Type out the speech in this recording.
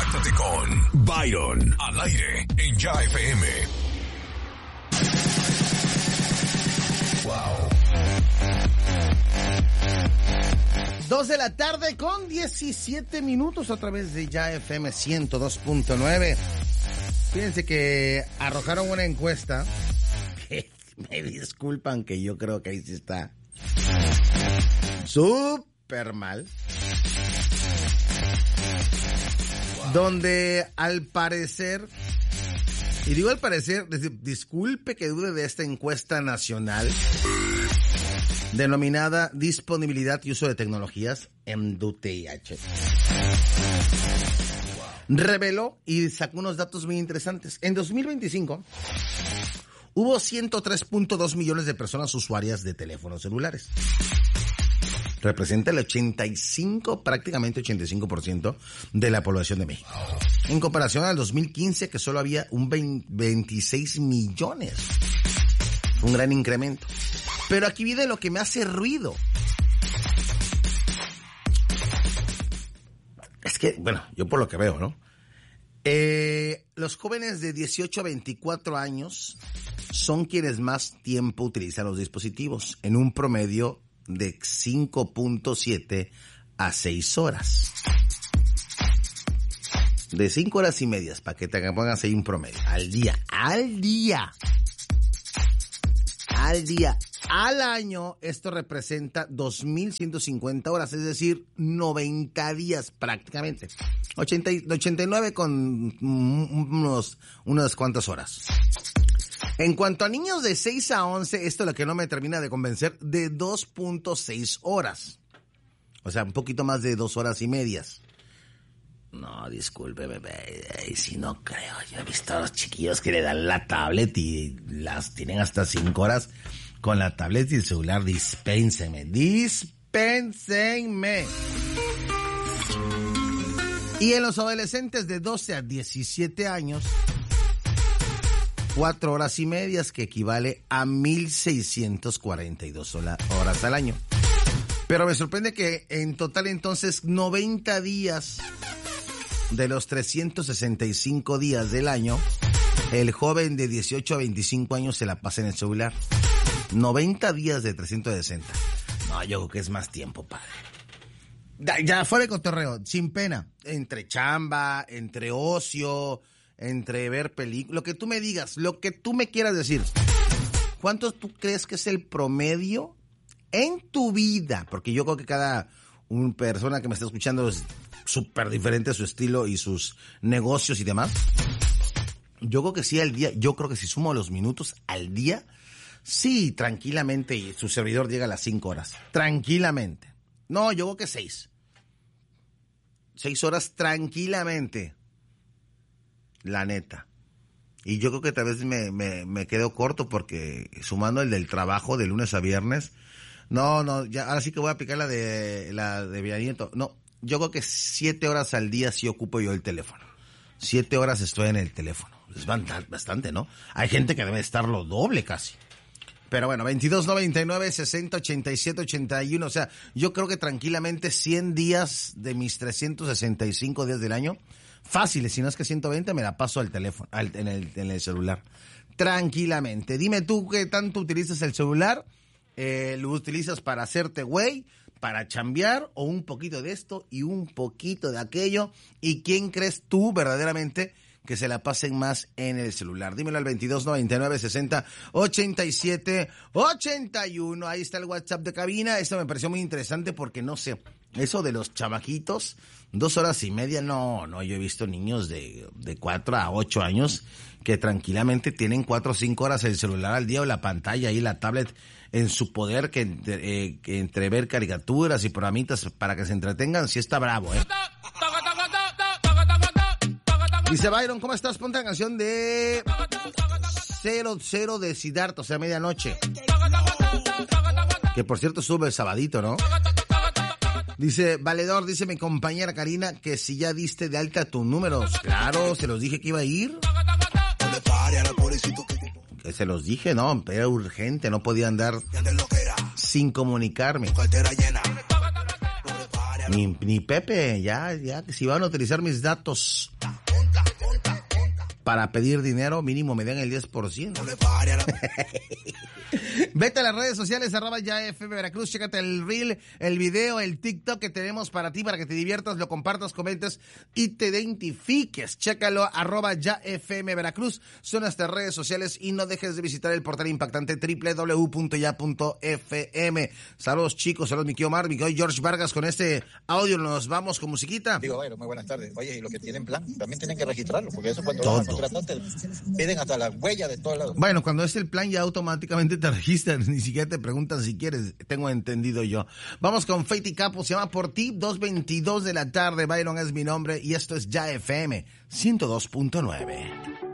Conéctate con Byron al aire en Ya FM. Wow. 2 de la tarde con 17 minutos a través de Ya FM 102.9. Fíjense que arrojaron una encuesta que me disculpan que yo creo que ahí sí está súper mal. Donde al parecer, y digo al parecer, disculpe que dude de esta encuesta nacional denominada Disponibilidad y Uso de Tecnologías en DUTH. Reveló y sacó unos datos muy interesantes. En 2025 hubo 103.2 millones de personas usuarias de teléfonos celulares. Representa el 85, prácticamente 85% de la población de México. En comparación al 2015, que solo había un 26 millones. Un gran incremento. Pero aquí viene lo que me hace ruido. Es que, bueno, yo por lo que veo, ¿no? Los jóvenes de 18 a 24 años son quienes más tiempo utilizan los dispositivos, en un promedio de 5.7 a 6 horas. De 5 horas y medias, para que te pongas ahí un promedio. Al día. Al año, esto representa 2.150 horas, es decir, 90 días prácticamente. 89 con unas cuantas horas. En cuanto a niños de 6 a 11, esto es lo que no me termina de convencer, de 2.6 horas. O sea, un poquito más de 2 horas y medias. No, disculpe, bebé, si no creo. Yo he visto a los chiquillos que le dan la tablet y las tienen hasta 5 horas con la tablet y el celular. Dispénsenme. Y en los adolescentes de 12 a 17 años, 4 horas y medias, que equivale a 1.642 horas al año. Pero me sorprende que en total entonces 90 días de los 365 días del año, el joven de 18 a 25 años se la pasa en el celular. 90 días de 360. No, yo creo que es más tiempo, padre. Ya fuera de cotorreo, sin pena. Entre chamba, entre ocio, entre ver películas, lo que tú me digas, lo que tú me quieras decir. ¿Cuánto tú crees que es el promedio en tu vida? Porque yo creo que cada persona que me está escuchando es súper diferente su estilo y sus negocios y demás. Yo creo que sí al día, yo creo que si sumo los minutos al día, sí, tranquilamente, y su servidor llega a las 5 horas. Tranquilamente. No, yo creo que 6. 6 horas tranquilamente. La neta. Y yo creo que tal vez me quedo corto porque sumando el del trabajo de lunes a viernes, no, ya ahora sí que voy a aplicar la de Villanieto. No, yo creo que 7 horas al día sí ocupo yo el teléfono. 7 horas estoy en el teléfono. Es bastante, ¿no? Hay gente que debe estar lo doble casi. Pero bueno, 2299 60 87 81. O sea, yo creo que tranquilamente 100 días de mis 365 días del año, fáciles, si no es que 120, me la paso al teléfono, en el celular. Tranquilamente. Dime tú qué tanto utilizas el celular. ¿Lo utilizas para hacerte güey, para chambear, o un poquito de esto y un poquito de aquello? ¿Y quién crees tú verdaderamente que se la pasen más en el celular? Dímelo al 2299 60 87 81. Ahí está el WhatsApp de cabina. Eso me pareció muy interesante porque no sé, eso de los chamaquitos, 2 horas y media, no, yo he visto niños de 4 a 8 años que tranquilamente tienen 4 o 5 horas el celular al día, o la pantalla y la tablet en su poder, que entre ver caricaturas y programitas para que se entretengan, sí está bravo, ¿eh? Dice Byron, ¿cómo estás? Ponte la canción de 00 de Siddhartha, o sea, medianoche. Que por cierto sube el sabadito, ¿no? Dice, valedor, dice mi compañera Karina, que si ya diste de alta tus números. Claro, se los dije que iba a ir. Que se los dije, no, era urgente, no podía andar sin comunicarme. Ni Pepe, ya, si van a utilizar mis datos para pedir dinero, mínimo me den el 10%. Vete a las redes sociales, @YaFM Veracruz, chécate el reel, el video, el TikTok que tenemos para ti, para que te diviertas, lo compartas, comentes y te identifiques. Chécalo, @YaFM Veracruz, son nuestras redes sociales y no dejes de visitar el portal impactante www.ya.fm. Saludos chicos, saludos mi tío Omar, mi tío George Vargas, con este audio nos vamos con musiquita. Digo, Byron, muy buenas tardes. Oye, y los que tienen plan, también tienen que registrarlo, porque eso cuando todo. vas a contratar te piden hasta la huella de todos lados. Bueno, cuando es el plan ya automáticamente te registran, ni siquiera te preguntan si quieres, tengo entendido yo. Vamos con Faith y Capo, se llama Por Ti, 2:22 de la tarde, Byron es mi nombre y esto es Ya FM 102.9.